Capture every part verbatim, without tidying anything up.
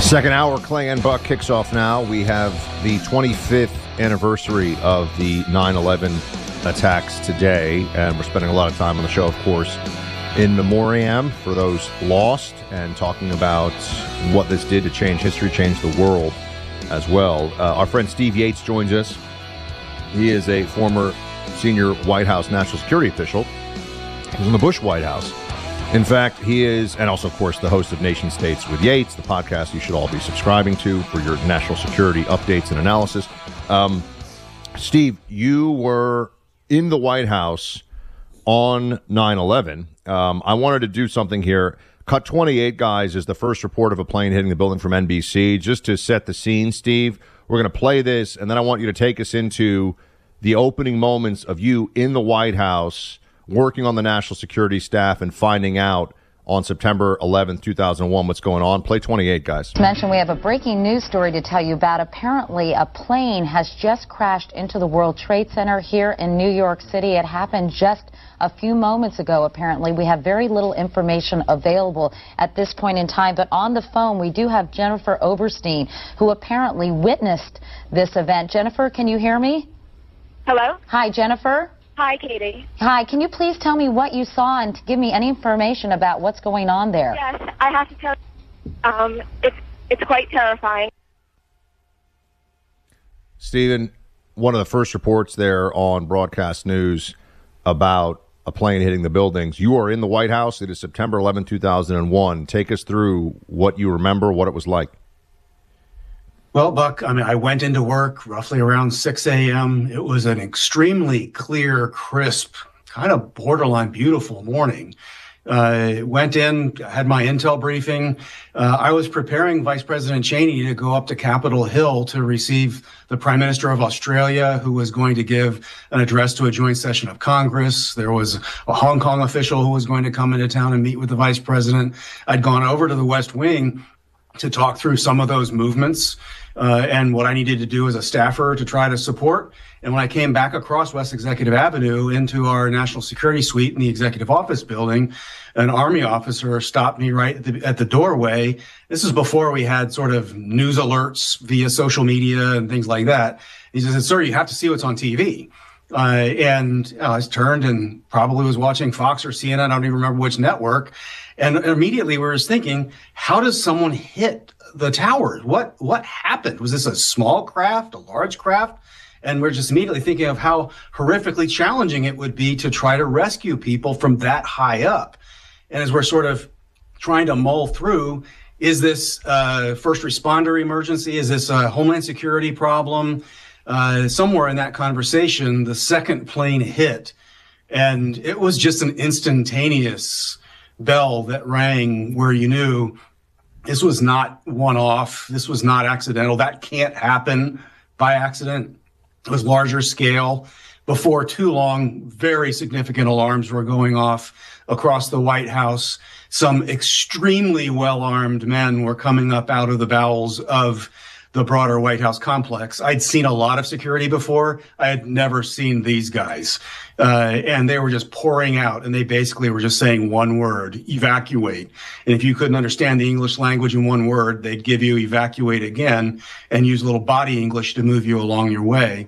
Second hour, Clay and Buck kicks off now. We have the twenty-fifth anniversary of the nine eleven attacks today, and we're spending a lot of time on the show, of course, in memoriam for those lost and talking about what this did to change history, change the world as well. Uh, our friend Steve Yates joins us. He is a former senior White House national security official. He was in the Bush White House. In fact, he is, and also, of course, the host of Nation States with Yates, the podcast you should all be subscribing to for your national security updates and analysis. Um, Steve, you were in the White House on nine eleven. Um, I wanted to do something here. Cut twenty-eight, guys, is the first report of a plane hitting the building from N B C. Just to set the scene, Steve, we're going to play this, and then I want you to take us into the opening moments of you in the White House working on the national security staff and finding out on September eleventh, two thousand one, what's going on. Play twenty-eight, guys. Mention we have a breaking news story to tell you about. Apparently, a plane has just crashed into the World Trade Center here in New York City. It happened just a few moments ago, apparently. We have very little information available at this point in time, but on the phone we do have Jennifer Oberstein, who apparently witnessed this event. Jennifer, can you hear me? Hello? Hi, Jennifer. Hi, Katie. Hi, can you please tell me what you saw and to give me any information about what's going on there? Yes, I have to tell you, um, it's, it's quite terrifying. Stephen, one of the first reports there on broadcast news about a plane hitting the buildings. You are in the White House. It is September eleventh, two thousand one. Take us through what you remember, what it was like. Well, Buck, I mean, I went into work roughly around six a.m. It was an extremely clear, crisp, kind of borderline beautiful morning. Uh, went in, had my intel briefing. Uh, I was preparing Vice President Cheney to go up to Capitol Hill to receive the Prime Minister of Australia, who was going to give an address to a joint session of Congress. There was a Hong Kong official who was going to come into town and meet with the Vice President. I'd gone over to the West Wing to talk through some of those movements uh, and what I needed to do as a staffer to try to support. And when I came back across West Executive Avenue into our national security suite in the executive office building, an Army officer stopped me right at the, at the doorway. This is before we had sort of news alerts via social media and things like that. He said, "Sir, you have to see what's on T V." Uh, and uh, I turned and probably was watching Fox or C N N. I don't even remember which network. And immediately we were thinking, how does someone hit the towers? What what happened? Was this a small craft, a large craft? And we're just immediately thinking of how horrifically challenging it would be to try to rescue people from that high up. And as we're sort of trying to mull through, is this a first responder emergency? Is this a Homeland Security problem? Uh, somewhere in that conversation, the second plane hit, and it was just an instantaneous bell that rang where you knew this was not one-off. This was not accidental. That can't happen by accident. It was larger scale. Before too long, very significant alarms were going off across the White House. Some extremely well-armed men were coming up out of the bowels of the broader White House complex. I'd seen a lot of security before. I had never seen these guys. Uh, and they were just pouring out, and they basically were just saying one word, evacuate. And if you couldn't understand the English language in one word, they'd give you evacuate again and use a little body English to move you along your way.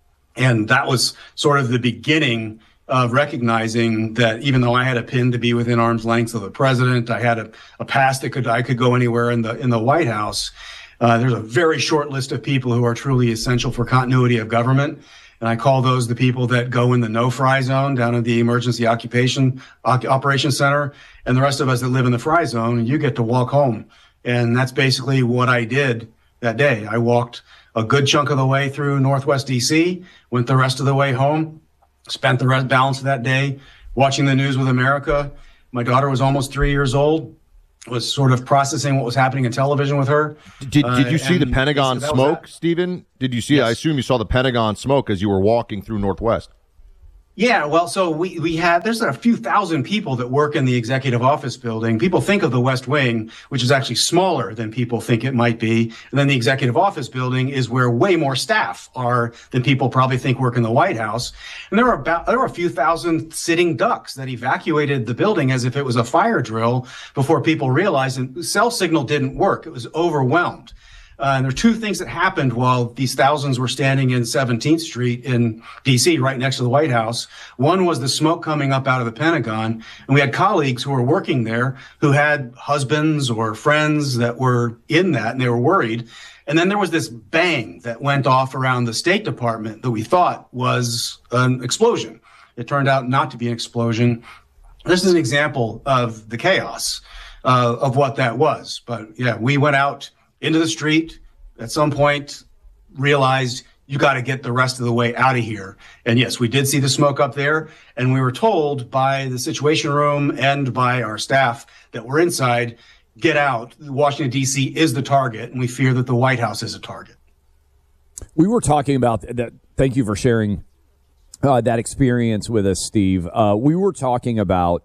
And that was sort of the beginning of recognizing that even though I had a pin to be within arm's length of the president, I had a, a pass that could I could go anywhere in the in the White House. Uh, there's a very short list of people who are truly essential for continuity of government. And I call those the people that go in the no-fry zone down at the Emergency Occupation Operations Center. And the rest of us that live in the fry zone, you get to walk home. And that's basically what I did that day. I walked a good chunk of the way through Northwest D C, went the rest of the way home, spent the rest balance of that day watching the news with America. My daughter was almost three years old. Was sort of processing what was happening in television with her. Did, did you see uh, the Pentagon smoke, Stephen? Did you see? Yes. I assume you saw the Pentagon smoke as you were walking through Northwest. Yeah, well, so we, we had, there's a few thousand people that work in the executive office building. People think of the West Wing, which is actually smaller than people think it might be. And then the executive office building is where way more staff are than people probably think work in the White House. And there were about, there were a few thousand sitting ducks that evacuated the building as if it was a fire drill before people realized and cell signal didn't work. It was overwhelmed. Uh, and there are two things that happened while these thousands were standing in seventeenth Street in D C, right next to the White House. One was the smoke coming up out of the Pentagon. And we had colleagues who were working there who had husbands or friends that were in that, and they were worried. And then there was this bang that went off around the State Department that we thought was an explosion. It turned out not to be an explosion. This is an example of the chaos uh, of what that was. But yeah, we went out into the street, at some point realized you got to get the rest of the way out of here. And yes, we did see the smoke up there, and we were told by the Situation Room and by our staff that were inside, get out. Washington, D C is the target, and we fear that the White House is a target. We were talking about that. Thank you for sharing uh, that experience with us, Steve. Uh, we were talking about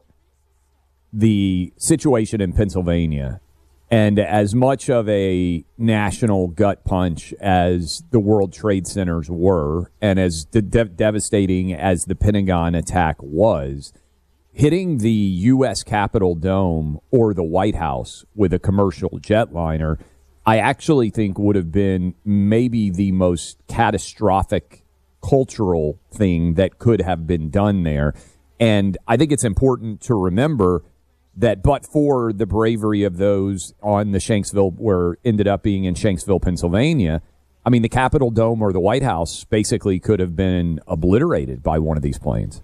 the situation in Pennsylvania. And as much of a national gut punch as the World Trade Centers were, and as de- devastating as the Pentagon attack was, hitting the U S Capitol Dome or the White House with a commercial jetliner, I actually think would have been maybe the most catastrophic cultural thing that could have been done there. And I think it's important to remember that but for the bravery of those on the Shanksville, where ended up being in Shanksville, Pennsylvania, I mean, the Capitol Dome or the White House basically could have been obliterated by one of these planes.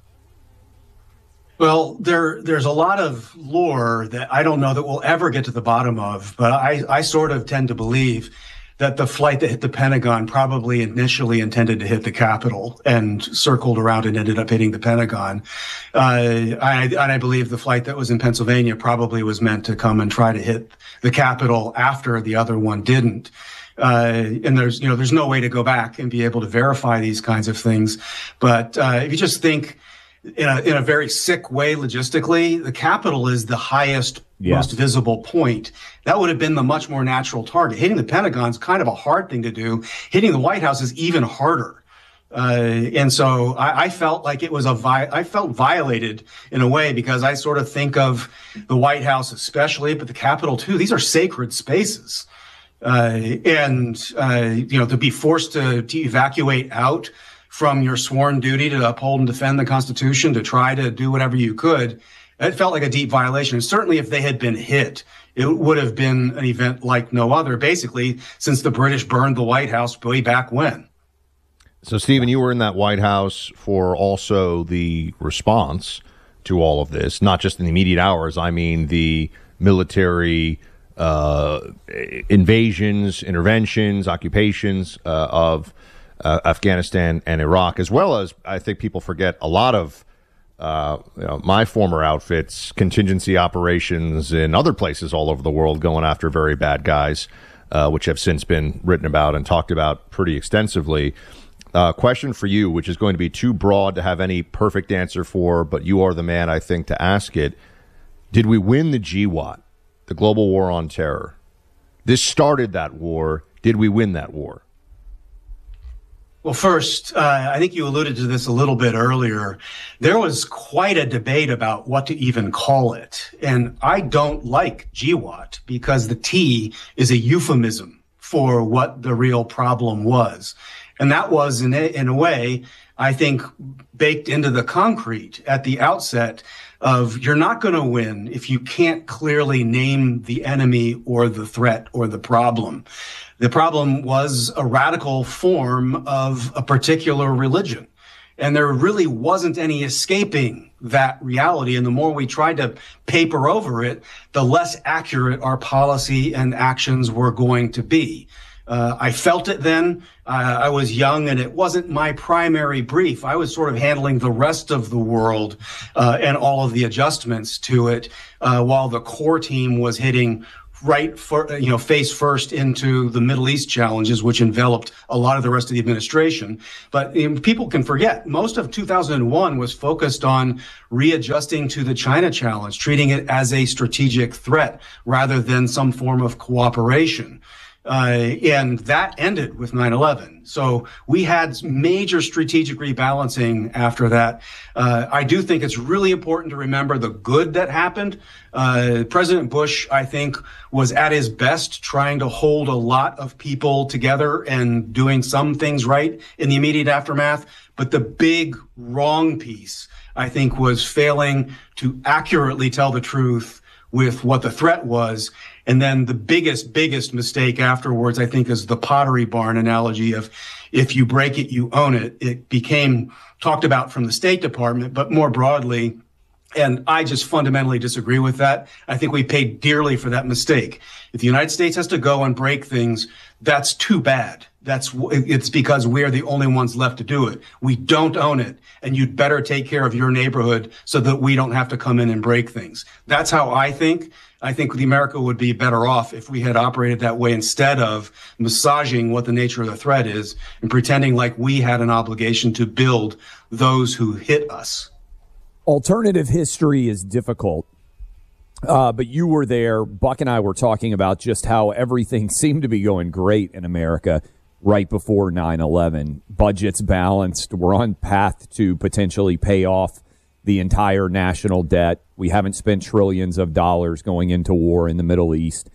Well, there there's a lot of lore that I don't know that we'll ever get to the bottom of, but I, I sort of tend to believe that the flight that hit the Pentagon probably initially intended to hit the Capitol and circled around and ended up hitting the Pentagon. Uh, I, and I believe the flight that was in Pennsylvania probably was meant to come and try to hit the Capitol after the other one didn't. Uh, and there's, you know, there's no way to go back and be able to verify these kinds of things. But uh, if you just think in a, in a very sick way logistically, the Capitol is the highest, yes. most visible point. That would have been the much more natural target. Hitting the Pentagon is kind of a hard thing to do. Hitting the White House is even harder. Uh, and so I, I felt like it was a vi- I felt violated in a way because I sort of think of the White House especially, but the Capitol too. These are sacred spaces. Uh, and, uh, you know, to be forced to, to evacuate out from your sworn duty to uphold and defend the Constitution, to try to do whatever you could, it felt like a deep violation. And certainly if they had been hit, it would have been an event like no other, basically, since the British burned the White House way back when. So, Stephen, you were in that White House for also the response to all of this, not just in the immediate hours. I mean, the military uh, invasions, interventions, occupations uh, of uh, Afghanistan and Iraq, as well as, I think people forget, a lot of uh, you know, my former outfits, contingency operations in other places all over the world going after very bad guys, uh, which have since been written about and talked about pretty extensively. Uh, question for you, which is going to be too broad to have any perfect answer for, but you are the man, I think, to ask it. Did we win the G W O T, the Global War on Terror? This started that war. Did we win that war? Well, first, uh, I think you alluded to this a little bit earlier. There was quite a debate about what to even call it. And I don't like G W O T because the T is a euphemism for what the real problem was. And that was, in a, in a way, I think, baked into the concrete at the outset of you're not going to win if you can't clearly name the enemy or the threat or the problem. The problem was a radical form of a particular religion. And there really wasn't any escaping that reality. And the more we tried to paper over it, the less accurate our policy and actions were going to be. Uh, I felt it then. Uh, I was young, and it wasn't my primary brief. I was sort of handling the rest of the world uh, and all of the adjustments to it, uh, while the core team was hitting right for, you know, face first into the Middle East challenges, which enveloped a lot of the rest of the administration. But you know, people can forget most of two thousand one was focused on readjusting to the China challenge, treating it as a strategic threat rather than some form of cooperation. Uh, and that ended with nine eleven. So we had major strategic rebalancing after that. Uh, I do think it's really important to remember the good that happened. Uh, President Bush, I think, was at his best trying to hold a lot of people together and doing some things right in the immediate aftermath. But the big wrong piece, I think, was failing to accurately tell the truth with what the threat was. And then the biggest, biggest mistake afterwards, I think, is the Pottery Barn analogy of if you break it, you own it. It became talked about from the State Department, but more broadly. And I just fundamentally disagree with that. I think we paid dearly for that mistake. If the United States has to go and break things, that's too bad. That's it's because we're the only ones left to do it. We don't own it, and you'd better take care of your neighborhood so that we don't have to come in and break things. That's how I think. I think the America would be better off if we had operated that way instead of massaging what the nature of the threat is and pretending like we had an obligation to build those who hit us. Alternative history is difficult, uh, but you were there. Buck and I were talking about just how everything seemed to be going great in America right before nine eleven. Budgets balanced. We're on path to potentially pay off the entire national debt. We haven't spent trillions of dollars going into war in the Middle East.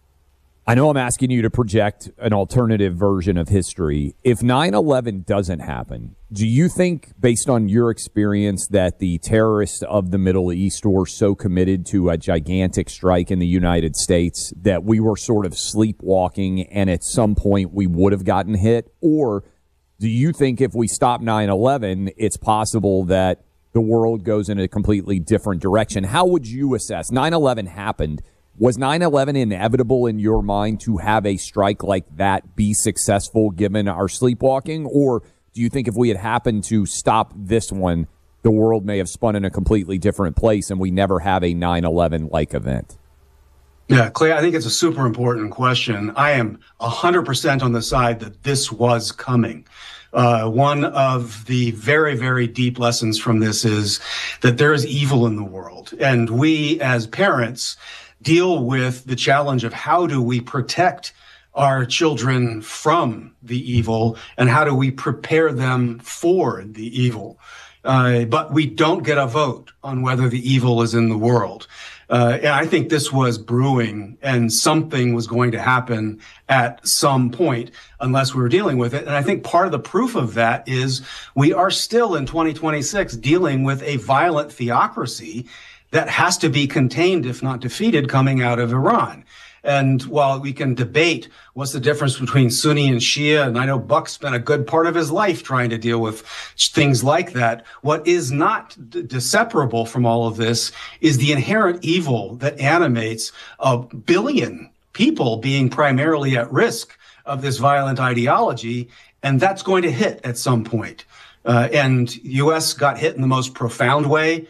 I know I'm asking you to project an alternative version of history. If nine eleven doesn't happen, do you think, based on your experience, that the terrorists of the Middle East were so committed to a gigantic strike in the United States that we were sort of sleepwalking and at some point we would have gotten hit? Or do you think if we stop nine eleven, it's possible that the world goes in a completely different direction? How would you assess? nine eleven happened. Was nine eleven inevitable in your mind to have a strike like that be successful given our sleepwalking? Or do you think if we had happened to stop this one, the world may have spun in a completely different place and we never have a nine eleven-like event? Yeah, Clay, I think it's a super important question. I am one hundred percent on the side that this was coming. Uh, one of the very, very deep lessons from this is that there is evil in the world. And we, as parents, deal with the challenge of how do we protect our children from the evil and how do we prepare them for the evil. Uh, but we don't get a vote on whether the evil is in the world. Uh, and I think this was brewing and something was going to happen at some point unless we were dealing with it. And I think part of the proof of that is we are still in twenty twenty-six dealing with a violent theocracy that has to be contained, if not defeated, coming out of Iran. And while we can debate what's the difference between Sunni and Shia, and I know Buck spent a good part of his life trying to deal with things like that, what is not d- separable from all of this is the inherent evil that animates a billion people being primarily at risk of this violent ideology, and that's going to hit at some point. Uh, and U S got hit in the most profound way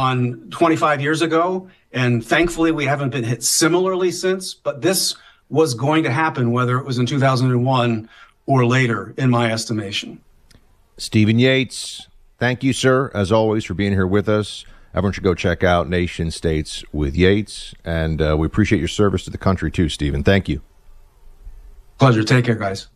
on twenty-five years ago, and thankfully we haven't been hit similarly since, but this was going to happen whether it was in two thousand one or later, in my estimation. Stephen Yates, thank you, sir, as always, for being here with us. Everyone should go check out Nation States with Yates, and uh, we appreciate your service to the country too, Stephen. Thank you. Pleasure. Take care, guys.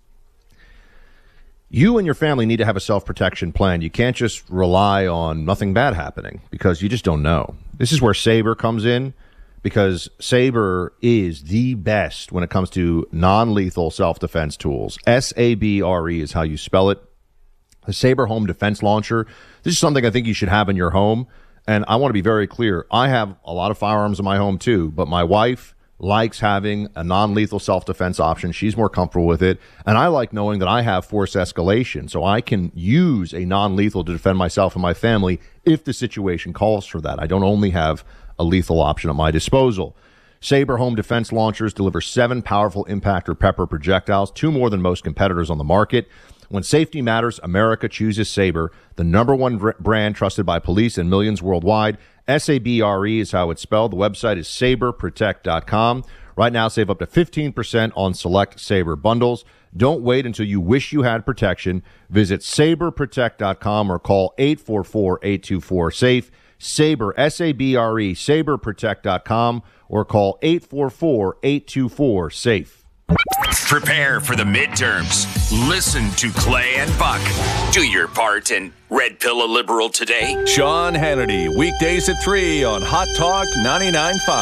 You and your family need to have a self-protection plan. You can't just rely on nothing bad happening because you just don't know. This is where Sabre comes in, because Sabre is the best when it comes to non-lethal self-defense tools. S A B R E is how you spell it. The Sabre Home Defense Launcher. This is something I think you should have in your home. And I want to be very clear. I have a lot of firearms in my home too, but my wife likes having a non-lethal self-defense option. She's more comfortable with it. And I like knowing that I have force escalation, so I can use a non-lethal to defend myself and my family if the situation calls for that. I don't only have a lethal option at my disposal. Sabre Home Defense Launchers deliver seven powerful impact or pepper projectiles, two more than most competitors on the market. When safety matters, America chooses Sabre, the number one br- brand trusted by police and millions worldwide. S A B R E is how it's spelled. The website is sabre protect dot com. Right now, save up to fifteen percent on select Sabre bundles. Don't wait until you wish you had protection. Visit sabre protect dot com or call eight four four, eight two four, SAFE. Sabre, S A B R E, sabre protect dot com or call eight four four, eight two four, SAFE. Prepare for the midterms. Listen to Clay and Buck. Do your part in Red Pill a Liberal today. Sean Hannity, weekdays at three on Hot Talk ninety-nine point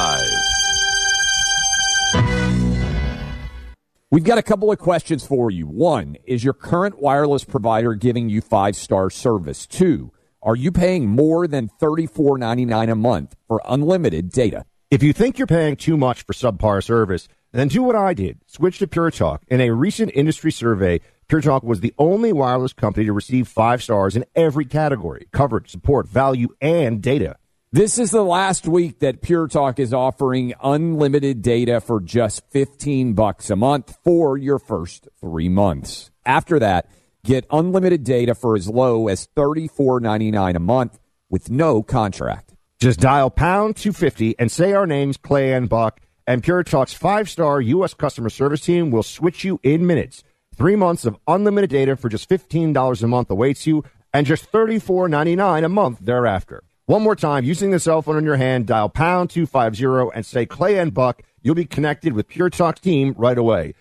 five. We've got a couple of questions for you. One, is your current wireless provider giving you five-star service? Two, are you paying more than thirty-four ninety-nine a month for unlimited data? If you think you're paying too much for subpar service, then do what I did. Switch to Pure Talk. In a recent industry survey, Pure Talk was the only wireless company to receive five stars in every category: coverage, support, value, and data. This is the last week that Pure Talk is offering unlimited data for just fifteen bucks a month for your first three months. After that, get unlimited data for as low as thirty-four ninety-nine a month with no contract. Just dial pound two fifty and say our names, Clay and Buck, and Pure Talk's five-star U S customer service team will switch you in minutes. Three months of unlimited data for just fifteen dollars a month awaits you, and just thirty-four ninety-nine a month thereafter. One more time, using the cell phone in your hand, dial pound two fifty and say Clay and Buck. You'll be connected with Pure Talk's team right away.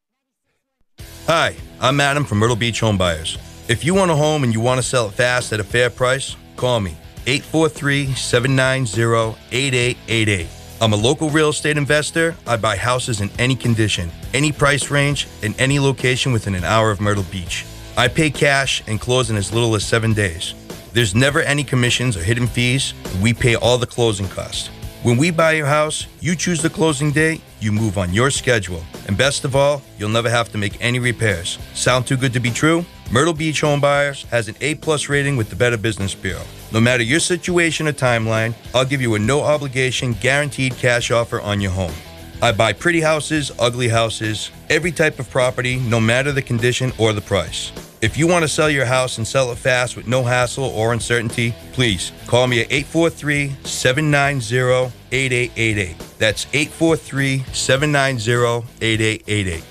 Hi, I'm Adam from Myrtle Beach Home Buyers. If you want a home and you want to sell it fast at a fair price, call me, eight four three, seven nine zero, eight eight eight eight. I'm a local real estate investor. I buy houses in any condition, any price range, in any location within an hour of Myrtle Beach. I pay cash and close in as little as seven days. There's never any commissions or hidden fees, and we pay all the closing costs. When we buy your house, you choose the closing date, you move on your schedule. And best of all, you'll never have to make any repairs. Sound too good to be true? Myrtle Beach Home Buyers has an A plus rating with the Better Business Bureau. No matter your situation or timeline, I'll give you a no-obligation, guaranteed cash offer on your home. I buy pretty houses, ugly houses, every type of property, no matter the condition or the price. If you want to sell your house and sell it fast with no hassle or uncertainty, please call me at eight four three, seven nine zero, eight eight eight eight. That's eight four three, seven nine zero, eight eight eight eight.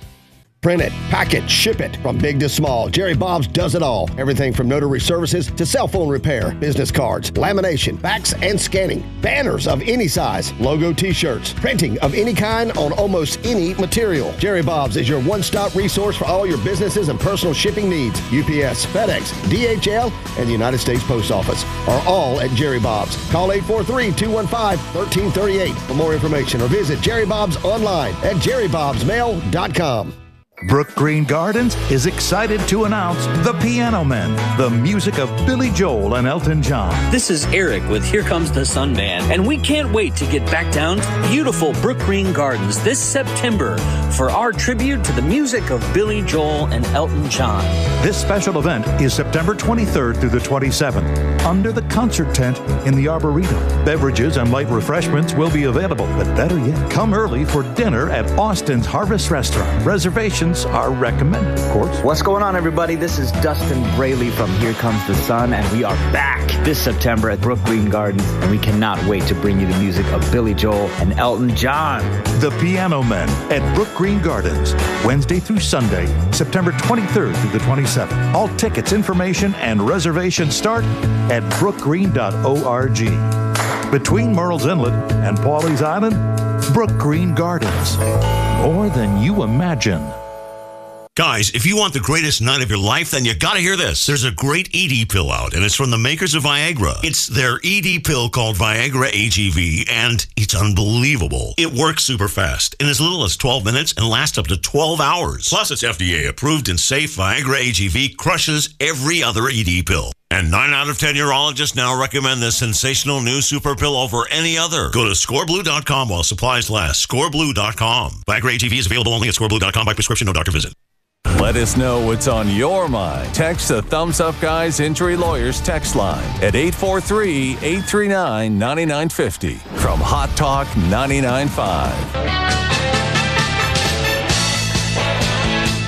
Print it, pack it, ship it, from big to small. Jerry Bob's does it all. Everything from notary services to cell phone repair, business cards, lamination, fax and scanning, banners of any size, logo t-shirts, printing of any kind on almost any material. Jerry Bob's is your one-stop resource for all your businesses and personal shipping needs. U P S, FedEx, D H L, and the United States Post Office are all at Jerry Bob's. Call eight four three, two one five, one three three eight for more information or visit Jerry Bob's online at jerry bobs mail dot com. Brook Green Gardens is excited to announce The Piano Men, the music of Billy Joel and Elton John. This is Eric with Here Comes the Sun Band, and we can't wait to get back down to beautiful Brook Green Gardens this September for our tribute to the music of Billy Joel and Elton John. This special event is September twenty-third through the twenty-seventh, under the concert tent in the Arboretum. Beverages and light refreshments will be available, but better yet, come early for dinner at Austin's Harvest Restaurant. Reservations are recommended, of course. What's going on, everybody? This is Dustin Braley from Here Comes the Sun, and we are back this September at Brook Green Gardens, and we cannot wait to bring you the music of Billy Joel and Elton John. The Piano Men at Brook Green Gardens, Wednesday through Sunday, September twenty-third through the twenty-seventh. All tickets, information, and reservations start at brook green dot org. Between Murrells Inlet and Pawleys Island, Brook Green Gardens. More than you imagine. Guys, if you want the greatest night of your life, then you gotta hear this. There's a great E D pill out, and it's from the makers of Viagra. It's their E D pill called Viagra A G V, and it's unbelievable. It works super fast, in as little as twelve minutes, and lasts up to twelve hours. Plus, it's F D A approved and safe. Viagra A G V crushes every other E D pill. And nine out of ten urologists now recommend this sensational new super pill over any other. Go to score blue dot com while supplies last. score blue dot com. Viagra A G V is available only at score blue dot com by prescription, no doctor visit. Let us know what's on your mind. Text the Thumbs Up Guys Injury Lawyers text line at eight four three, eight three nine, nine nine five zero from Hot Talk ninety-nine point five.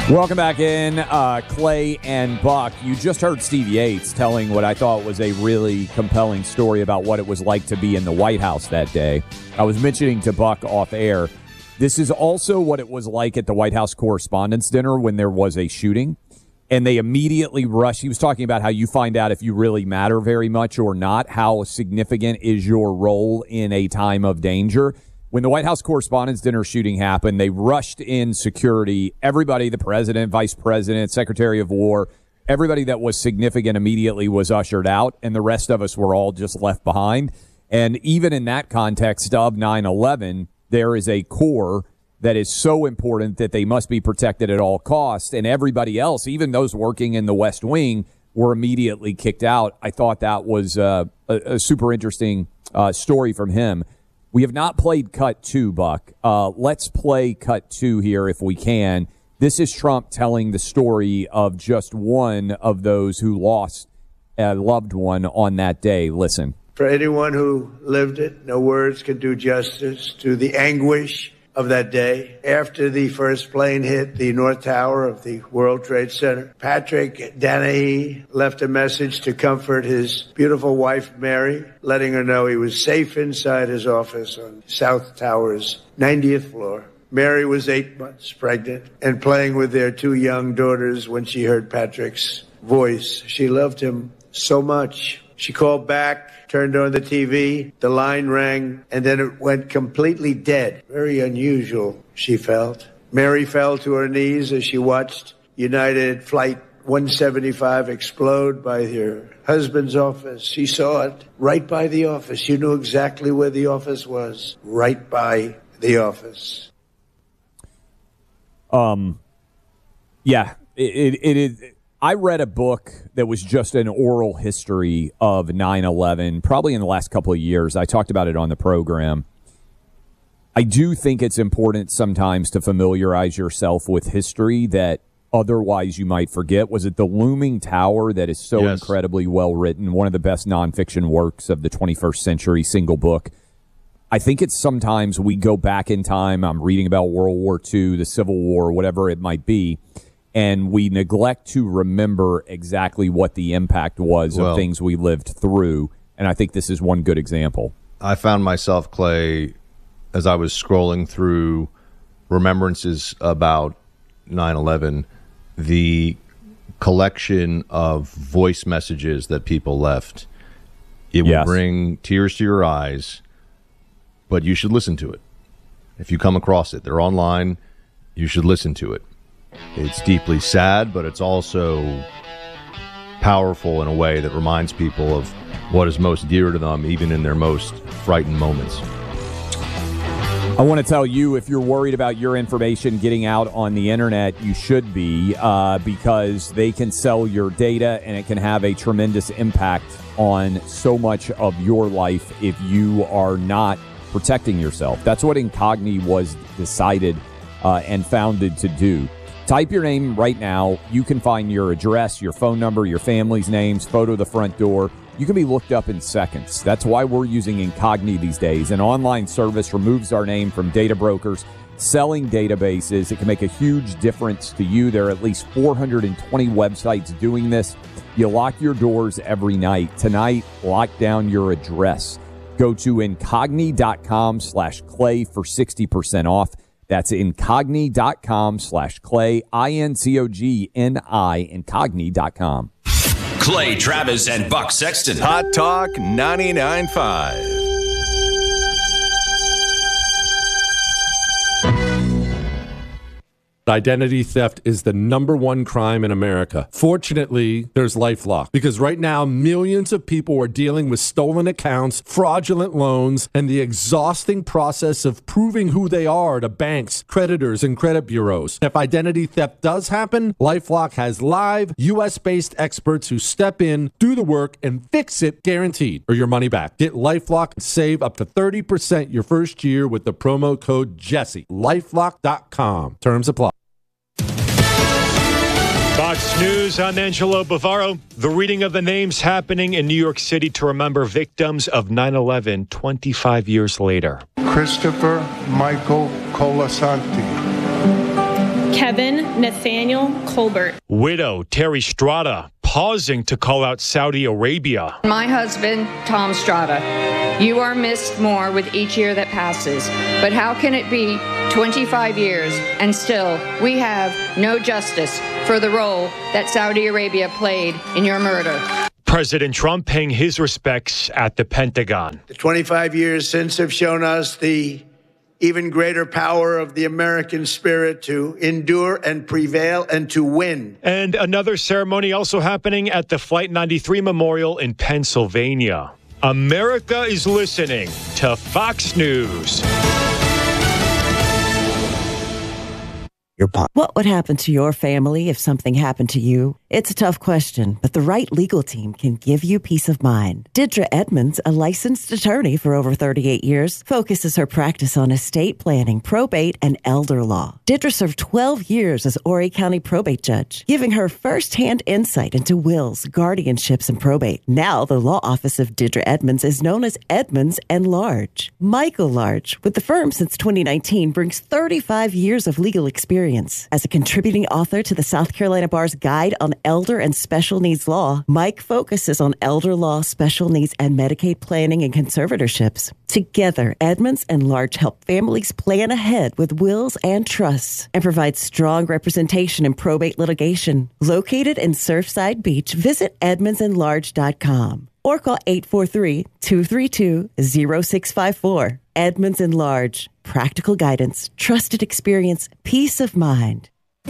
Welcome back in, uh, Clay and Buck. You just heard Steve Yates telling what I thought was a really compelling story about what it was like to be in the White House that day. I was mentioning to Buck off air, this is also what it was like at the White House Correspondents' Dinner when there was a shooting, and they immediately rushed. He was talking about how you find out if you really matter very much or not, how significant is your role in a time of danger. When the White House Correspondents' Dinner shooting happened, they rushed in security. Everybody, the president, vice president, secretary of war, everybody that was significant immediately was ushered out, and the rest of us were all just left behind. And even in that context of nine eleven, there is a core that is so important that they must be protected at all costs. And everybody else, even those working in the West Wing, were immediately kicked out. I thought that was uh, a, a super interesting uh, story from him. We have not played cut two, Buck. Uh, let's play cut two here if we can. This is Trump telling the story of just one of those who lost a loved one on that day. Listen. For anyone who lived it, no words can do justice to the anguish of that day. After the first plane hit the North Tower of the World Trade Center, Patrick Dennehy left a message to comfort his beautiful wife, Mary, letting her know he was safe inside his office on South Tower's ninetieth floor. Mary was eight months pregnant and playing with their two young daughters when she heard Patrick's voice. She loved him so much. She called back, turned on the T V, the line rang, and then it went completely dead. Very unusual, she felt. Mary fell to her knees as she watched United Flight one seventy-five explode by her husband's office. She saw it right by the office. You knew exactly where the office was, right by the office. Um, yeah, it, it, it is. I read a book that was just an oral history of nine eleven, probably in the last couple of years. I talked about it on the program. I do think it's important sometimes to familiarize yourself with history that otherwise you might forget. Was it The Looming Tower that is so yes. incredibly well written, one of the best nonfiction works of the twenty-first century, single book? I think it's sometimes we go back in time. I'm reading about World War Two, the Civil War, whatever it might be, and we neglect to remember exactly what the impact was well, of things we lived through. And I think this is one good example. I found myself, Clay, as I was scrolling through remembrances about nine eleven, the collection of voice messages that people left. It yes. would bring tears to your eyes, but you should listen to it. If you come across it, they're online, you should listen to it. It's deeply sad, but it's also powerful in a way that reminds people of what is most dear to them, even in their most frightened moments. I want to tell you, if you're worried about your information getting out on the internet, you should be, uh, because they can sell your data and it can have a tremendous impact on so much of your life if you are not protecting yourself. That's what Incogni was decided uh, and founded to do. Type your name right now. You can find your address, your phone number, your family's names, photo of the front door. You can be looked up in seconds. That's why we're using Incogni these days. An online service removes our name from data brokers selling databases. It can make a huge difference to you. There are at least four hundred twenty websites doing this. You lock your doors every night. Tonight, lock down your address. Go to incogni.com slash clay for sixty percent off. That's incogni.com slash clay, I N C O G N I, incogni dot com. Clay Travis and Buck Sexton. Hot Talk ninety-nine point five. Identity theft is the number one crime in America. Fortunately, there's LifeLock, because right now millions of people are dealing with stolen accounts, fraudulent loans, and the exhausting process of proving who they are to banks, creditors, and credit bureaus. If identity theft does happen, LifeLock has live U S-based experts who step in, do the work, and fix it guaranteed, or your money back. Get LifeLock and save up to thirty percent your first year with the promo code Jesse. LifeLock dot com. Terms apply. Fox News, I'm Angelo Bavaro. The reading of the names happening in New York City to remember victims of nine eleven twenty-five years later. Christopher Michael Colasanti. Kevin Nathaniel Colbert. Widow Terry Strada pausing to call out Saudi Arabia. My husband, Tom Strada, you are missed more with each year that passes. But how can it be twenty-five years and still we have no justice for the role that Saudi Arabia played in your murder? President Trump paying his respects at the Pentagon. The twenty-five years since have shown us the even greater power of the American spirit to endure and prevail and to win. And another ceremony also happening at the Flight ninety-three Memorial in Pennsylvania. America is listening to Fox News. Your po- what would happen to your family if something happened to you? It's a tough question, but the right legal team can give you peace of mind. Didra Edmonds, a licensed attorney for over thirty-eight years, focuses her practice on estate planning, probate, and elder law. Didra served twelve years as Horry County probate judge, giving her firsthand insight into wills, guardianships, and probate. Now, the law office of Didra Edmonds is known as Edmonds and Large. Michael Large, with the firm since twenty nineteen, brings thirty-five years of legal experience. As a contributing author to the South Carolina Bar's Guide on Elder and Special Needs Law, Mike focuses on elder law, special needs, and Medicaid planning and conservatorships. Together, Edmonds and Large help families plan ahead with wills and trusts and provide strong representation in probate litigation. Located in Surfside Beach, visit edmonds and large dot com or call eight four three, two three two, zero six five four. Edmonds and Large. Practical guidance, trusted experience, peace of mind.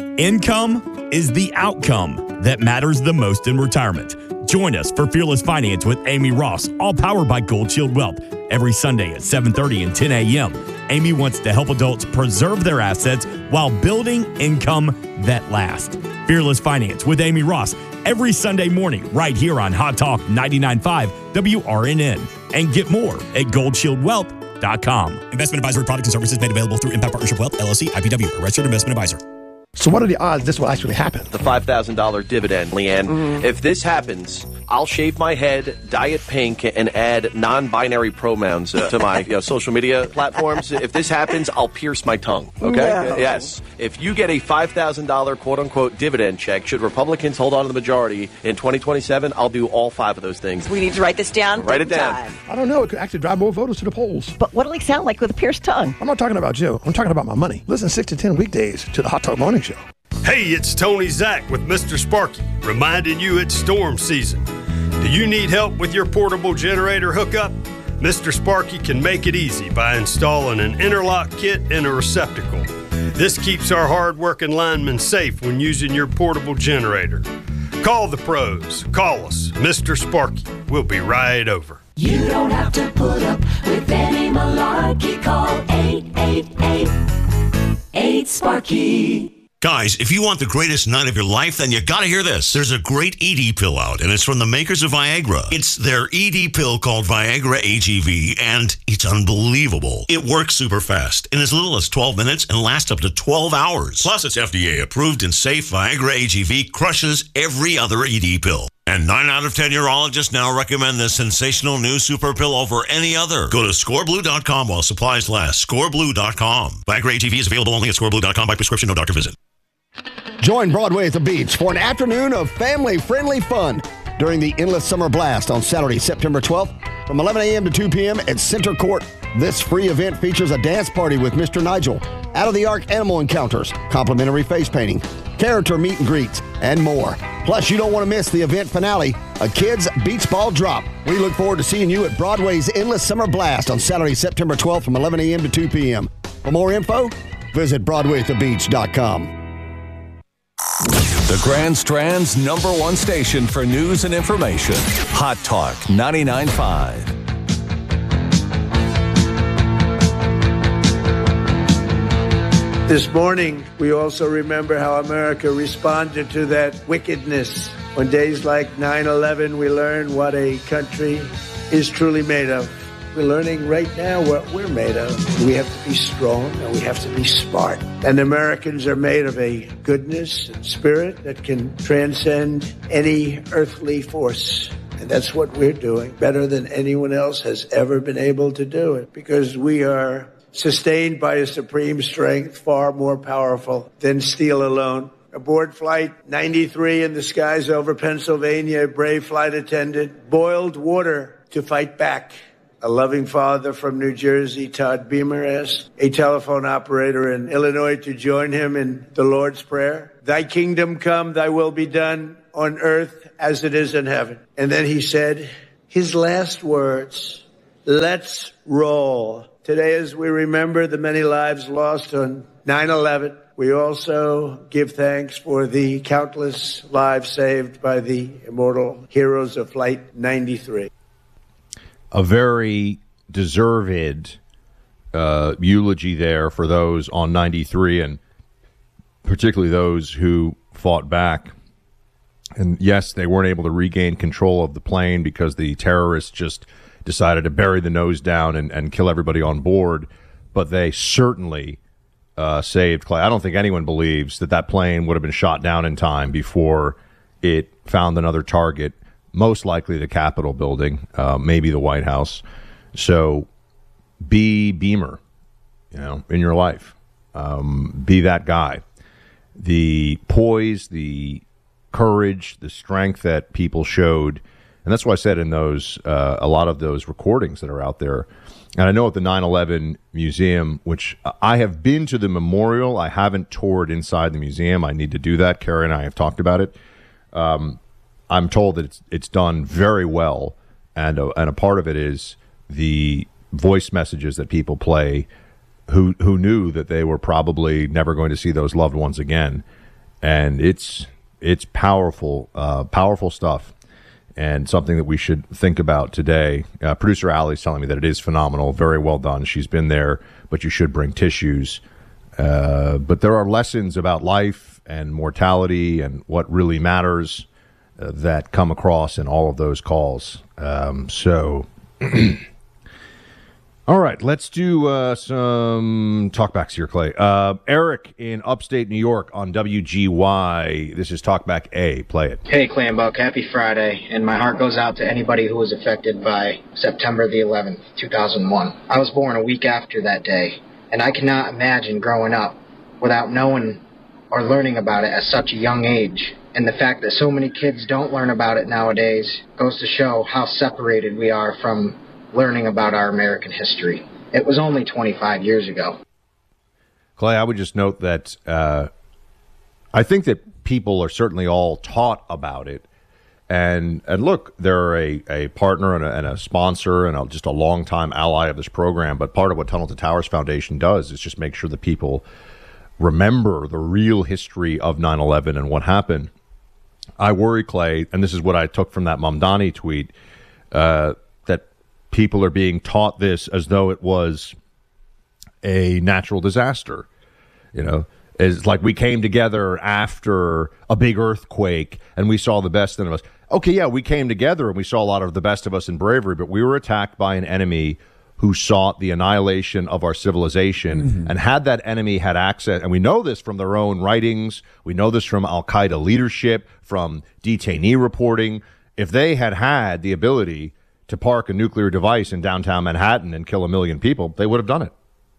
Income is the outcome that matters the most in retirement. Join us for Fearless Finance with Amy Ross, all powered by Gold Shield Wealth, every Sunday at seven thirty and ten a.m. Amy wants to help adults preserve their assets while building income that lasts. Fearless Finance with Amy Ross, every Sunday morning right here on Hot Talk ninety-nine point five W R N N. And get more at gold shield wealth dot com. Investment advisory products and services made available through Impact Partnership Wealth, L L C, I P W, a registered investment advisor. So what are the odds this will actually happen? The five thousand dollars dividend, Leanne. Mm-hmm. If this happens, I'll shave my head, dye it pink, and add non-binary pronouns uh, to my you know, social media platforms. If this happens, I'll pierce my tongue. Okay? No. Yes. If you get a five thousand dollars quote-unquote dividend check, should Republicans hold on to the majority in twenty twenty-seven, I'll do all five of those things. We need to write this down. Write it down. Time. I don't know. It could actually drive more voters to the polls. But what'll he sound like with a pierced tongue? I'm not talking about you. I'm talking about my money. Listen six to ten weekdays to the Hot Talk Morning Show. Hey, it's Tony Zach with Mister Sparky, reminding you it's storm season. Do you need help with your portable generator hookup? Mister Sparky can make it easy by installing an interlock kit and a receptacle. This keeps our hard-working linemen safe when using your portable generator. Call the pros. Call us, Mister Sparky. We'll be right over. You don't have to put up with any malarkey. Call eight eight eight, eight Sparky. Guys, if you want the greatest night of your life, then you gotta hear this. There's a great E D pill out, and it's from the makers of Viagra. It's their E D pill called Viagra A G V, and it's unbelievable. It works super fast, in as little as twelve minutes, and lasts up to twelve hours. Plus, it's F D A approved and safe. Viagra A G V crushes every other E D pill. And nine out of ten urologists now recommend this sensational new super pill over any other. Go to score blue dot com while supplies last. score blue dot com. Viagra A G V is available only at score blue dot com by prescription, no doctor visit. Join Broadway at the Beach for an afternoon of family-friendly fun during the Endless Summer Blast on Saturday, September twelfth from eleven a.m. to two p.m. at Center Court. This free event features a dance party with Mister Nigel, out-of-the-arc animal encounters, complimentary face painting, character meet and greets, and more. Plus, you don't want to miss the event finale, a kids' beach ball drop. We look forward to seeing you at Broadway's Endless Summer Blast on Saturday, September twelfth from eleven a.m. to two p.m. For more info, visit broadway at the beach dot com. The Grand Strand's number one station for news and information. Hot Talk ninety-nine point five. This morning, we also remember how America responded to that wickedness. On days like nine eleven, we learn what a country is truly made of. We're learning right now what we're made of. We have to be strong and we have to be smart. And Americans are made of a goodness and spirit that can transcend any earthly force. And that's what we're doing better than anyone else has ever been able to do it, because we are sustained by a supreme strength far more powerful than steel alone. Aboard Flight ninety-three in the skies over Pennsylvania, a brave flight attendant boiled water to fight back. A loving father from New Jersey, Todd Beamer, asked a telephone operator in Illinois to join him in the Lord's Prayer. Thy kingdom come, thy will be done on earth as it is in heaven. And then he said his last words, let's roll. Today, as we remember the many lives lost on nine eleven, we also give thanks for the countless lives saved by the immortal heroes of Flight ninety-three. A very deserved uh, eulogy there for those on ninety-three, and particularly those who fought back. And yes, they weren't able to regain control of the plane because the terrorists just decided to bury the nose down and, and kill everybody on board. But they certainly uh, saved Clay. I don't think anyone believes that that plane would have been shot down in time before it found another target. Most likely the Capitol building, uh, maybe the White House. So be Beamer, you know, in your life. Um, be that guy. The poise, the courage, the strength that people showed. And that's why I said in those, uh, a lot of those recordings that are out there. And I know at the nine eleven museum, which I have been to the memorial. I haven't toured inside the museum. I need to do that. Carrie and I have talked about it. Um, I'm told that it's it's done very well, and a, and a part of it is the voice messages that people play who who knew that they were probably never going to see those loved ones again, and it's it's powerful, uh, powerful stuff, and something that we should think about today. Uh, Producer Allie's telling me that it is phenomenal, very well done. She's been there, but you should bring tissues. Uh, but there are lessons about life and mortality and what really matters Uh, that come across in all of those calls. Um, so, all right, let's do uh, some talkbacks here, Clay. Uh, Eric in upstate New York on W G Y. This is Talkback A. Play it. Hey, Clay and Buck. Happy Friday. And my heart goes out to anybody who was affected by September the eleventh, two thousand one. I was born a week after that day, and I cannot imagine growing up without knowing or learning about it at such a young age. And the fact that so many kids don't learn about it nowadays goes to show how separated we are from learning about our American history. It was only twenty-five years ago. Clay, I would just note that uh, I think that people are certainly all taught about it. And and look, they're a, a partner and a, and a sponsor and a, just a longtime ally of this program. But part of what Tunnel to Towers Foundation does is just make sure that people remember the real history of nine eleven and what happened. I worry, Clay, and this is what I took from that Mamdani tweet, uh, that people are being taught this as though it was a natural disaster. You know, it's like we came together after a big earthquake and we saw the best in us. Okay, yeah, we came together and we saw a lot of the best of us in bravery, but we were attacked by an enemy who sought the annihilation of our civilization. Mm-hmm. And had that enemy had access, and we know this from their own writings, we know this from Al-Qaeda leadership, from detainee reporting, if they had had the ability to park a nuclear device in downtown Manhattan and kill a million people, they would have done it.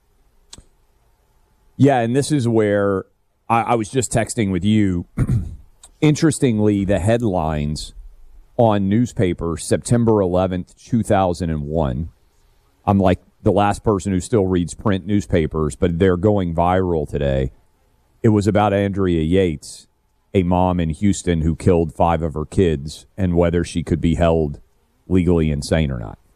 Yeah, and this is where I, I was just texting with you. Interestingly, the headlines on newspapers, September eleventh, two thousand one, I'm like the last person who still reads print newspapers, but they're going viral today. It was about Andrea Yates, a mom in Houston who killed five of her kids, and whether she could be held legally insane or not.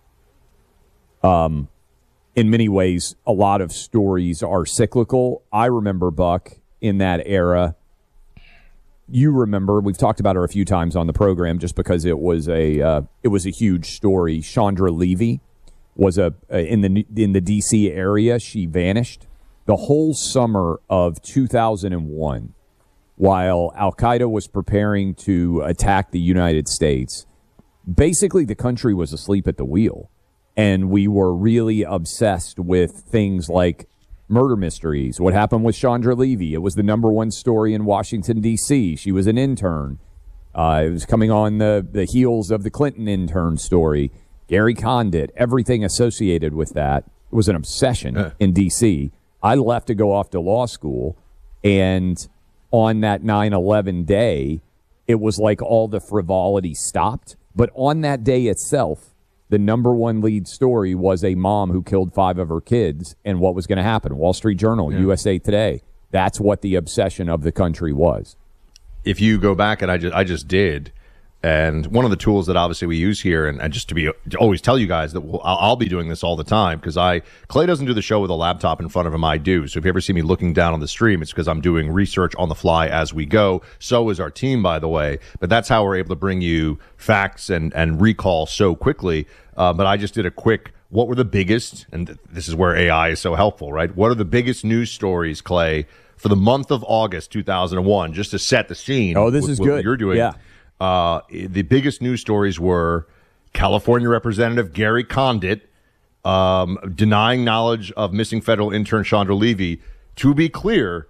Um, in many ways, a lot of stories are cyclical. I remember, Buck, in that era. You remember, we've talked about her a few times on the program just because it was a uh, it was a huge story. Chandra Levy was a uh, in the in the D C area. She vanished the whole summer of two thousand one while Al-Qaeda was preparing to attack the United States. Basically, the country was asleep at the wheel, and we were really obsessed with things like murder mysteries. What happened with Chandra Levy? It was the number one story in Washington, D C She was an intern. Uh, it was coming on the, the heels of the Clinton intern story. Gary Condit, everything associated with that. it was an obsession uh. in D C. I left to go off to law school, and on that nine eleven day, it was like all the frivolity stopped. But on that day itself, the number one lead story was a mom who killed five of her kids and what was going to happen. Wall Street Journal, yeah. U S A Today. That's what the obsession of the country was. If you go back, and I just, I just did, and one of the tools that obviously we use here, and, and just to be to always tell you guys that we'll, I'll, I'll be doing this all the time, because I Clay doesn't do the show with a laptop in front of him. I do. So if you ever see me looking down on the stream, it's because I'm doing research on the fly as we go. So is our team, by the way. But that's how we're able to bring you facts and and recall so quickly. Uh, but I just did a quick. What were the biggest? And this is where A I is so helpful, right? What are the biggest news stories, Clay, for the month of August two thousand one? Just to set the scene. Oh, this with, is with good. What you're doing. Yeah. Uh, the biggest news stories were California Representative Gary Condit um, denying knowledge of missing federal intern Chandra Levy. To be clear,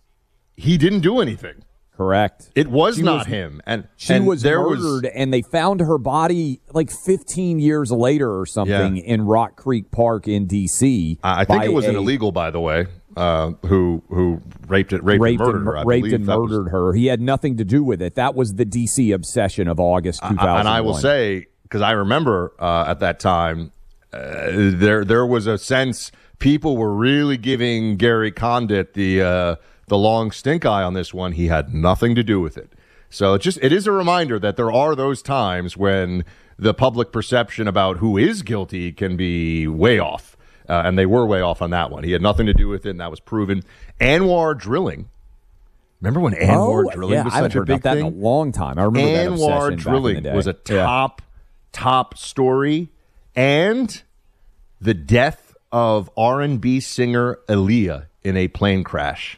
he didn't do anything. Correct. It was she not was, him. And she and was there murdered, was, and they found her body like fifteen years later or something yeah. in Rock Creek Park in D C. I, I think it was a, an illegal, by the way. Uh, who who raped it, raped, raped and murdered and, her. I raped and murdered was, her. He had nothing to do with it. That was the D C obsession of August two thousand one. And I will say, because I remember uh, at that time, uh, there there was a sense people were really giving Gary Condit the uh, the long stink eye on this one. He had nothing to do with it. So it just it is a reminder that there are those times when the public perception about who is guilty can be way off. Uh, and they were way off on that one. He had nothing to do with it, and that was proven. Anwar Drilling. Remember when Anwar oh, Drilling yeah, was I such a heard big about that thing? in a long time. I remember that Anwar obsession Drilling back in the day. was a top, yeah. top story. And the death of R and B singer Aaliyah in a plane crash.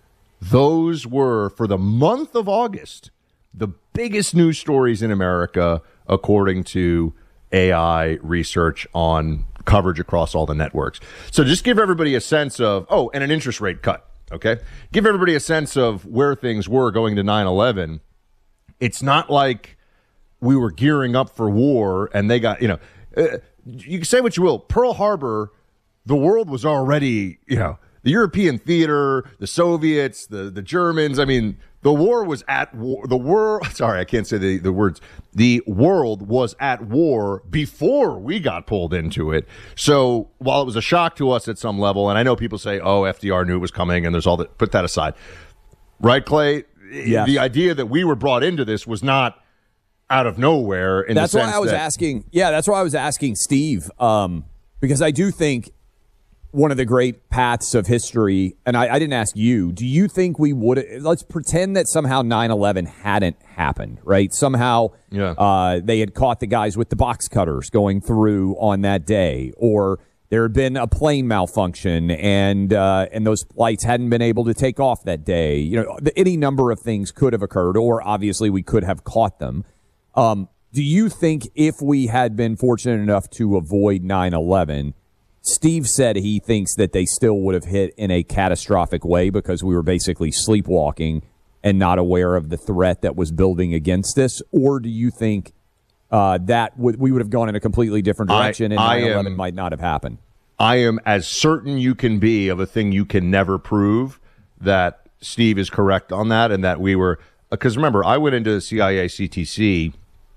Those were, for the month of August, the biggest news stories in America, according to A I research on coverage across all the networks. So just give everybody a sense of, oh, and an interest rate cut, okay? Give everybody a sense of where things were going to nine eleven. It's not like we were gearing up for war and they got, you know, uh, you can say what you will. Pearl Harbor, the world was already, you know, the European theater, the Soviets, the, the Germans. I mean, the war was at war. The world, sorry, I can't say the, the words. The world was at war before we got pulled into it. So while it was a shock to us at some level, and I know people say, oh, F D R knew it was coming, and there's all that, put that aside. Right, Clay? Yes. The idea that we were brought into this was not out of nowhere. In that's the why sense I was that, asking. Yeah, that's why I was asking Steve, um, because I do think one of the great paths of history, and I, I didn't ask you, do you think we would, let's pretend that somehow nine eleven hadn't happened, right? Somehow yeah. uh, they had caught the guys with the box cutters going through on that day, or there had been a plane malfunction and uh, and those flights hadn't been able to take off that day. You know, any number of things could have occurred, or obviously we could have caught them. Um, do you think if we had been fortunate enough to avoid nine eleven, Steve said he thinks that they still would have hit in a catastrophic way because we were basically sleepwalking and not aware of the threat that was building against us? Or do you think uh, that w- we would have gone in a completely different direction and nine eleven might not have happened? I am as certain you can be of a thing you can never prove that Steve is correct on that, and that we were – because remember, I went into the C I A C T C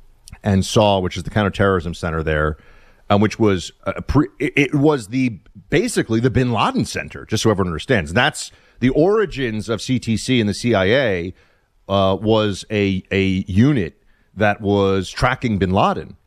and saw, which is the counterterrorism center there, Um, which was uh, pre- it was the basically the Bin Laden Center, just so everyone understands. That's the origins of C T C and the C I A uh, was a a unit that was tracking Bin Laden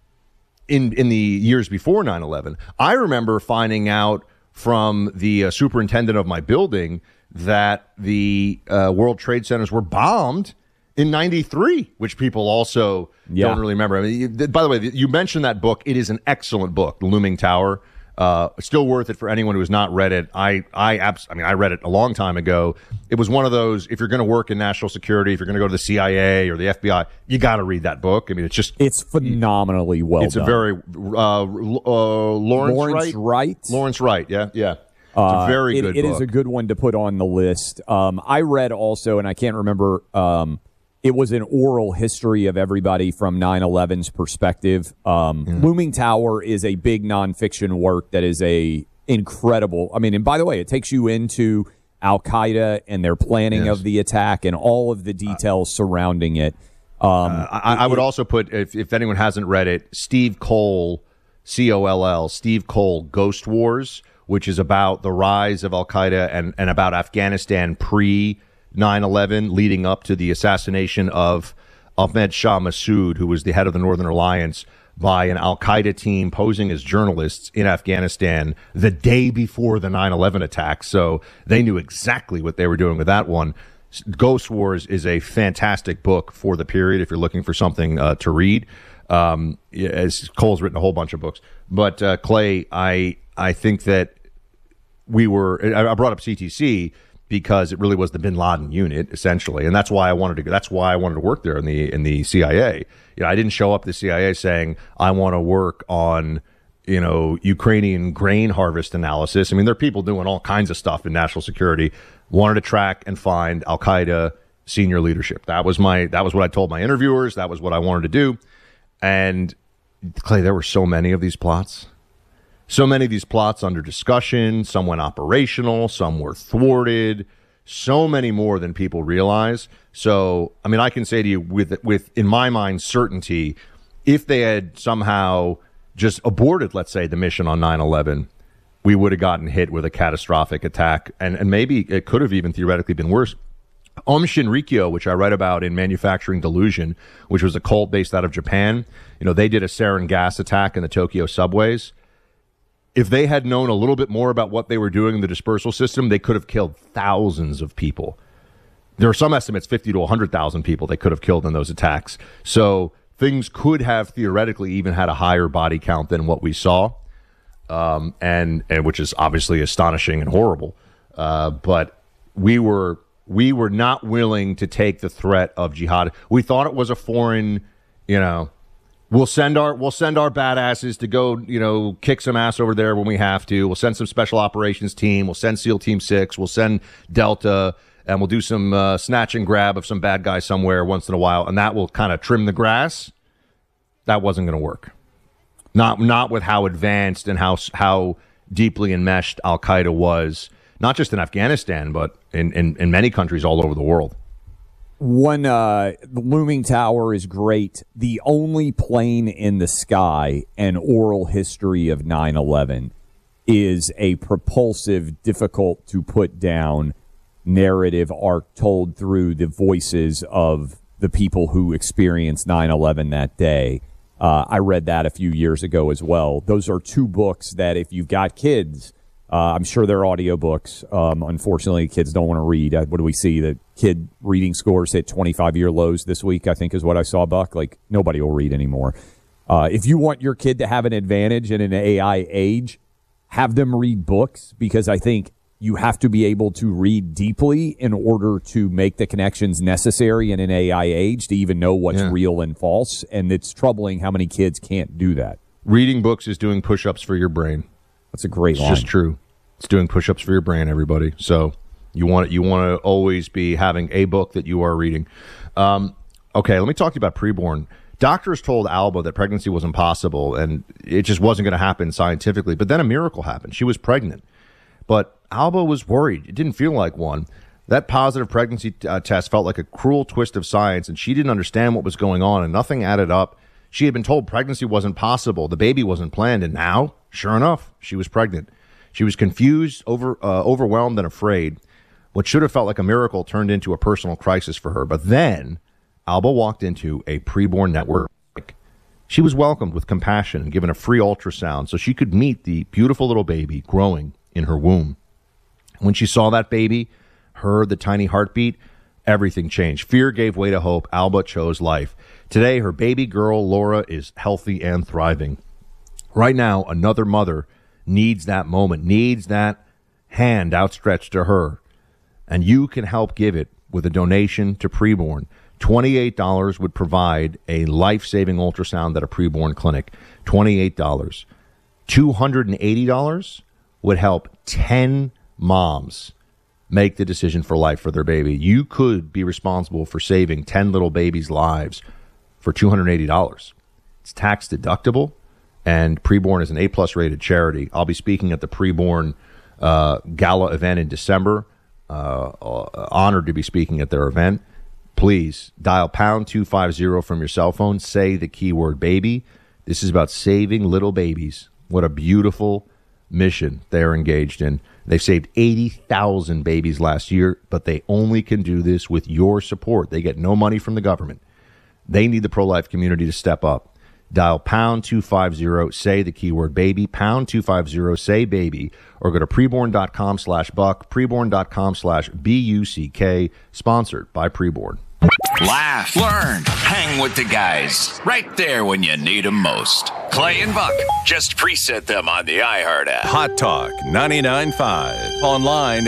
in in the years before nine eleven. I remember finding out from the uh, superintendent of my building that the uh, World Trade Centers were bombed in ninety-three, which people also yeah. don't really remember. I mean, you, by the way, you mentioned that book. It is an excellent book, The Looming Tower. Uh, still worth it for anyone who has not read it. I, I, abs- I mean, I read it a long time ago. It was one of those, if you're going to work in national security, if you're going to go to the C I A or the F B I, you got to read that book. I mean, it's just... It's phenomenally well it's done. It's a very... Uh, uh, Lawrence, Lawrence Wright? Wright? Lawrence Wright, yeah, yeah. It's uh, a very it, good it book. It is a good one to put on the list. Um, I read also, and I can't remember... Um, It was an oral history of everybody from nine eleven's perspective. Um, mm. Looming Tower is a big nonfiction work that is a incredible. I mean, and by the way, it takes you into Al-Qaeda and their planning Yes. of the attack and all of the details surrounding it. Um, uh, I, I would it, also put, if, if anyone hasn't read it, Steve Cole, C O L L, Steve Cole, Ghost Wars, which is about the rise of Al-Qaeda and, and about Afghanistan pre nine eleven, leading up to the assassination of Ahmed Shah Massoud, who was the head of the Northern Alliance, by an Al-Qaeda team posing as journalists in Afghanistan the day before the nine eleven attack. So they knew exactly what they were doing with that one. Ghost Wars is a fantastic book for the period if you're looking for something uh, to read. Um, as Cole's written a whole bunch of books. But uh, Clay, I I think that we were, I brought up C T C because it really was the Bin Laden unit, essentially. And that's why I wanted to that's why I wanted to work there in the in the C I A. You know, I didn't show up at the C I A saying I want to work on, you know, Ukrainian grain harvest analysis. I mean, there are people doing all kinds of stuff in national security. Wanted to track and find Al-Qaeda senior leadership. That was my that was what I told my interviewers. That was what I wanted to do. And Clay, there were so many of these plots. So many of these plots under discussion. Some went operational. Some were thwarted. So many more than people realize. So, I mean, I can say to you with, with in my mind, certainty, if they had somehow just aborted, let's say, the mission on nine eleven, we would have gotten hit with a catastrophic attack. And, and maybe it could have even theoretically been worse. Aum Shinrikyo, which I write about in Manufacturing Delusion, which was a cult based out of Japan, you know, they did a sarin gas attack in the Tokyo subways. If they had known a little bit more about what they were doing in the dispersal system, they could have killed thousands of people. There are some estimates, fifty to one hundred thousand people they could have killed in those attacks. So things could have theoretically even had a higher body count than what we saw, um, and, and which is obviously astonishing and horrible. Uh, but we were... We were not willing to take the threat of jihad. We thought it was a foreign, you know, we'll send our we'll send our badasses to go, you know, kick some ass over there when we have to. We'll send some special operations team. We'll send SEAL Team Six. We'll send Delta, and we'll do some uh, snatch and grab of some bad guy somewhere once in a while, and that will kind of trim the grass. That wasn't going to work. Not not with how advanced and how how deeply enmeshed Al Qaeda was. Not just in Afghanistan, but in, in, in many countries all over the world. One, uh, the looming tower is great. The only plane in the sky and oral history of nine eleven is a propulsive, difficult to put down narrative arc told through the voices of the people who experienced nine eleven that day. Uh, I read that a few years ago as well. Those are two books that if you've got kids, Uh, I'm sure they're audiobooks. Um, unfortunately, kids don't want to read. Uh, what do we see? The kid reading scores hit twenty-five year lows this week, I think is what I saw, Buck. Like, nobody will read anymore. Uh, if you want your kid to have an advantage in an A I age, have them read books, because I think you have to be able to read deeply in order to make the connections necessary in an A I age to even know what's Yeah. real and false. And it's troubling how many kids can't do that. Reading books is doing push-ups for your brain. That's a great it's line. It's just true. It's doing push-ups for your brain, everybody. So you want you want to always be having a book that you are reading. Um, okay, let me talk to you about preborn. Doctors told Alba that pregnancy was impossible and it just wasn't going to happen scientifically. But then a miracle happened. She was pregnant. But Alba was worried. It didn't feel like one. That positive pregnancy uh, test felt like a cruel twist of science, and she didn't understand what was going on, and nothing added up. She had been told pregnancy wasn't possible. The baby wasn't planned, and now, sure enough, she was pregnant. She was confused, over, uh, overwhelmed, and afraid. What should have felt like a miracle turned into a personal crisis for her. But then Alba walked into a preborn network. She was welcomed with compassion and given a free ultrasound so she could meet the beautiful little baby growing in her womb. When she saw that baby, heard the tiny heartbeat, everything changed. Fear gave way to hope. Alba chose life. Today, her baby girl, Laura, is healthy and thriving. Right now, another mother needs that moment, needs that hand outstretched to her. And you can help give it with a donation to Preborn. twenty-eight dollars would provide a life-saving ultrasound at a preborn clinic. twenty-eight dollars. two hundred eighty dollars would help ten moms make the decision for life for their baby. You could be responsible for saving ten little babies' lives for two hundred eighty dollars. It's tax deductible, And Preborn is an A-plus rated charity. I'll be speaking at the Preborn uh, Gala event in December. Uh, uh, honored to be speaking at their event. Please dial pound two fifty from your cell phone. Say the keyword baby. This is about saving little babies. What a beautiful mission they're engaged in. They've saved eighty thousand babies last year, but they only can do this with your support. They get no money from the government. They need the pro-life community to step up. Dial pound two fifty, say the keyword baby, pound two fifty, say baby, or go to preborn.com slash buck, preborn.com slash B U C K, sponsored by Preborn. Laugh, learn, hang with the guys. Right there when you need them most. Clay and Buck, just preset them on the iHeart app. Hot Talk ninety-nine point five. Online